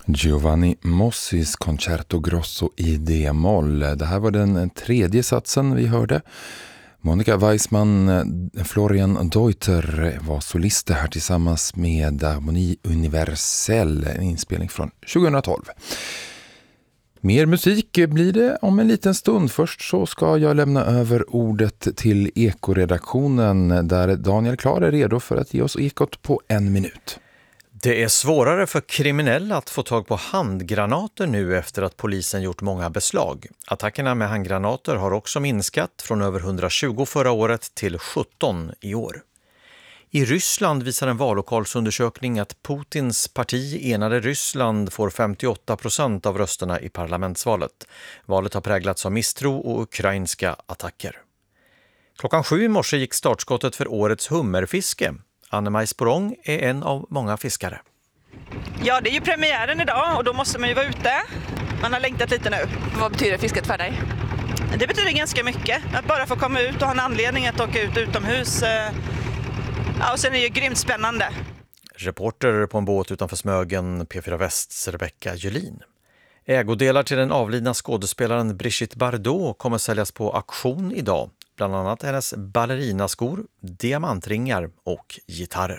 Giovanni Mossis Concerto Grosso i D-moll. Det här var den tredje satsen vi hörde. Monica Weissman, Florian Deuter var solister här tillsammans med Harmonie Universelle, en inspelning från 2012. Mer musik blir det om en liten stund. Först så ska jag lämna över ordet till Ekoredaktionen där Daniel Klar är redo för att ge oss ekot på 1 minut. Det är svårare för kriminella att få tag på handgranater nu efter att polisen gjort många beslag. Attackerna med handgranater har också minskat från över 120 förra året till 17 i år. I Ryssland visar en vallokalsundersökning att Putins parti Enade Ryssland får 58% av rösterna i parlamentsvalet. Valet har präglats av misstro och ukrainska attacker. 7:00 i morse gick startskottet för årets hummerfiske. Anne-Maj Sporong är en av många fiskare. Ja, det är ju premiären idag och då måste man ju vara ute. Man har längtat lite nu. Vad betyder fisket för dig? Det betyder ganska mycket. Att bara få komma ut och ha en anledning att åka ut utomhus. Ja, och sen är det ju grymt spännande. Reporter på en båt utanför Smögen, P4 Västs Rebecca Julin. Ägodelar till den avlidna skådespelaren Brigitte Bardot kommer säljas på auktion idag. Bland annat hennes ballerinaskor, diamantringar och gitarrer.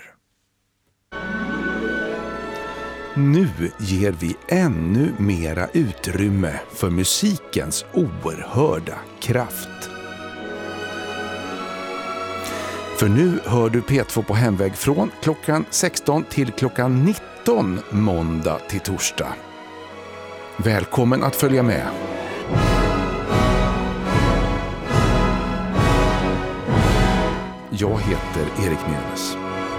Nu ger vi ännu mera utrymme för musikens oerhörda kraft. För nu hör du P2 på hemväg från klockan 16 till klockan 19 måndag till torsdag. Välkommen att följa med. Jag heter Erik Mjönes.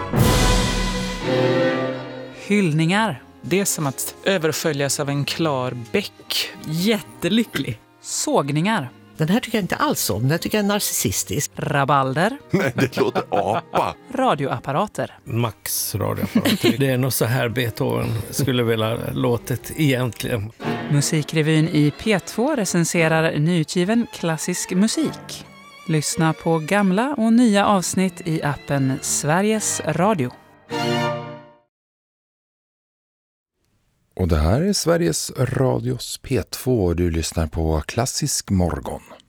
Hyllningar. Det är som att överföljas av en klar bäck. Jättelycklig. Sågningar. Den här tycker jag inte alls om. Den här tycker jag är narcissistisk. Rabalder. Nej, det låter apa. Radioapparater. Max radioapparater. Det är nog så här Beethoven skulle vilja låtet egentligen. Musikrevyn i P2 recenserar nyutgiven klassisk musik. Lyssna på gamla och nya avsnitt i appen Sveriges Radio. Och det här är Sveriges Radios P2 och du lyssnar på Klassisk morgon.